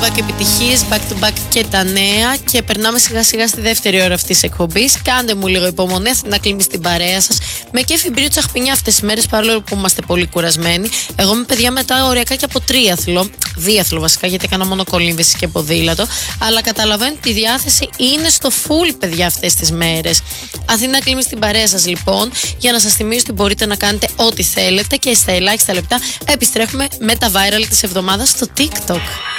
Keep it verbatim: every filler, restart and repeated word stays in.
back επιτυχίες, back to back και τα νέα. Και περνάμε σιγά σιγά στη δεύτερη ώρα αυτής της εκπομπής. Κάντε μου λίγο υπομονή, να κλείνει στην παρέα σας. Με κέφι μπρίο τσαχπινιά αυτές τις μέρες, παρόλο που είμαστε πολύ κουρασμένοι. Εγώ είμαι παιδιά μετά ωριακά και από τρίαθλο. Δίαθλο βασικά, γιατί έκανα μόνο κολύμβηση και ποδήλατο. Αλλά καταλαβαίνω ότι η διάθεση είναι στο full, παιδιά, αυτές τις μέρες. Αθήνα κλείνει στην παρέα σας λοιπόν, για να σας θυμίσω ότι μπορείτε να κάνετε ό,τι θέλετε και στα ελάχιστα λεπτά επιστρέφουμε με τα viral της εβδομάδας στο TikTok.